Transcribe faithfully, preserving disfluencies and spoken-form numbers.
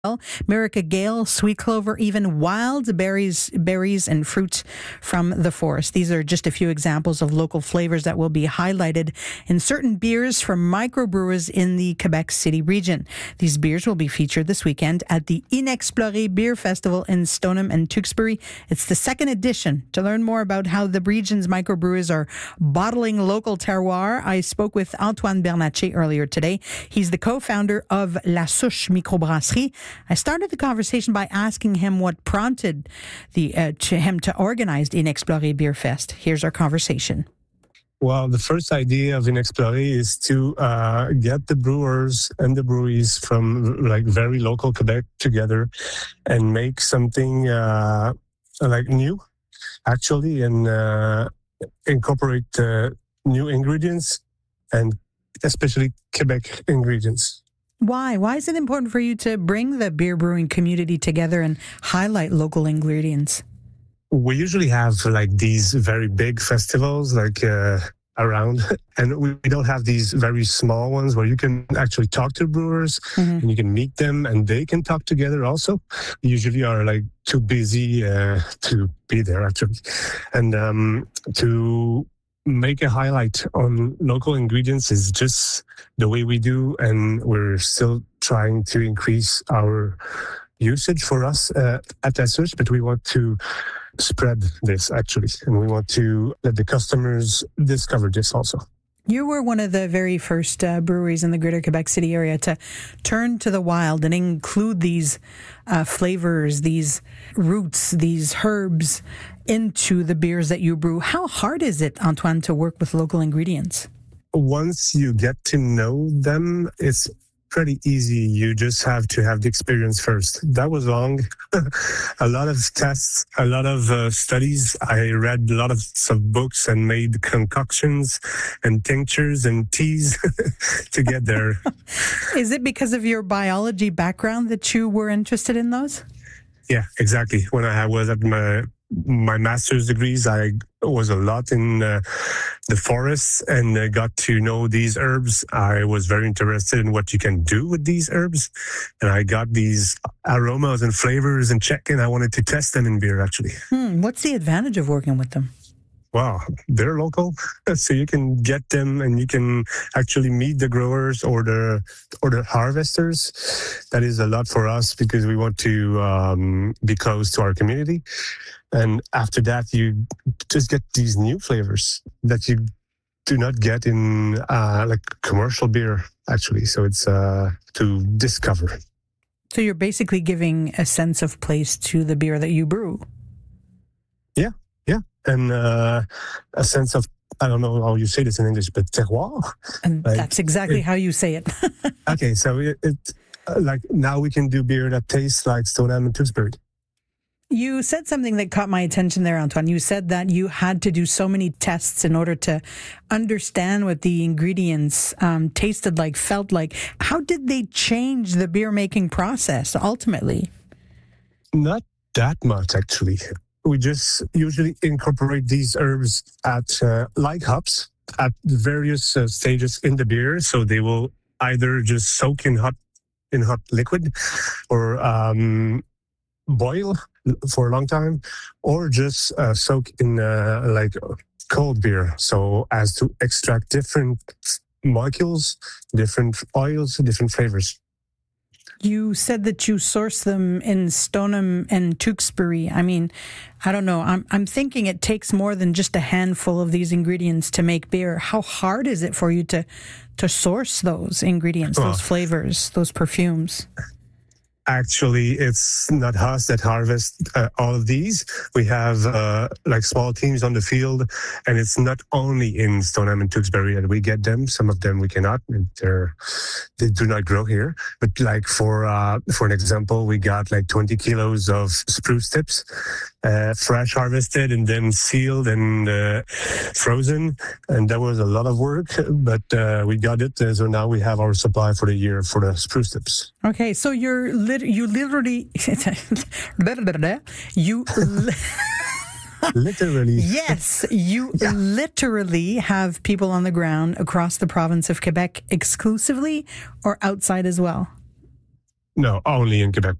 Merica Gale, sweet clover, even wild berries, berries and fruits from the forest. These are just a few examples of local flavors that will be highlighted in certain beers from microbrewers in the Quebec City region. These beers will be featured this weekend at the Inexploré Beer Festival in Stoneham and Tewksbury. It's the second edition. To learn more about how the region's microbrewers are bottling local terroir, I spoke with Antoine Bernatchez earlier today. He's the co-founder of La Souche Microbrasserie. I started the conversation by asking him what prompted the uh, to him to organize the Inexploré Beer Fest. Here's our conversation. Well, the first idea of Inexploré is to uh, get the brewers and the breweries from like very local Quebec together and make something uh, like new, actually, and uh, incorporate uh, new ingredients and especially Quebec ingredients. Why? Why is it important for you to bring the beer brewing community together and highlight local ingredients? We usually have like these very big festivals like uh, around, and we don't have these very small ones where you can actually talk to brewers mm-hmm. and you can meet them and they can talk together also. We usually are like too busy uh, to be there actually. And um, to make a highlight on local ingredients is just the way we do, and we're still trying to increase our usage for us uh, at La Souche, but we want to spread this actually, and we want to let the customers discover this also. You were one of the very first uh, breweries in the greater Quebec City area to turn to the wild and include these uh, flavors, these roots, these herbs into the beers that you brew. How hard is it, Antoine, to work with local ingredients? Once you get to know them, it's pretty easy. You just have to have the experience first. That was long. A lot of tests, a lot of uh, studies. I read a lot of, of books and made concoctions and tinctures and teas to get there. Is it because of your biology background that you were interested in those? Yeah, exactly. When I was at my my master's degrees, I was a lot in uh, the forests and uh, got to know these herbs. I was very interested in what you can do with these herbs, and I got these aromas and flavors in check, and I wanted to test them in beer actually. Hmm, what's the advantage of working with them? Wow, they're local, so you can get them and you can actually meet the growers or the or the harvesters. That is a lot for us because we want to um, be close to our community. And after that, you just get these new flavors that you do not get in uh, like commercial beer, actually. So it's uh, to discover. So you're basically giving a sense of place to the beer that you brew. Yeah, yeah. And uh, a sense of, I don't know how you say this in English, but terroir. And like, that's exactly it, how you say it. Okay, so it, it uh, like now we can do beer that tastes like Stoneham and Tewksbury. You said something that caught my attention there, Antoine. You said that you had to do so many tests in order to understand what the ingredients um, tasted like, felt like. How did they change the beer making process ultimately? Not that much, actually. We just usually incorporate these herbs at uh, like hops at various uh, stages in the beer, so they will either just soak in hot in hot liquid or um, boil for a long time, or just uh, soak in uh, like cold beer, so as to extract different molecules, different oils, different flavors. You said that you source them in Stoneham and Tewksbury. I mean, I don't know. I'm I'm thinking it takes more than just a handful of these ingredients to make beer. How hard is it for you to to source those ingredients, those oh. flavors, those perfumes? Actually, it's not us that harvest uh, all of these. We have uh, like small teams on the field, and it's not only in Stoneham and Tewksbury that we get them. Some of them we cannot; they're they do not grow here. But like for uh, for an example, we got like twenty kilos of spruce tips, uh, fresh harvested and then sealed and uh, frozen, and that was a lot of work. But uh, we got it, so now we have our supply for the year for the spruce tips. Okay, so you're lit- you literally you. Li- Literally. Yes, you yeah. literally have people on the ground across the province of Quebec exclusively or outside as well? No, only in Quebec.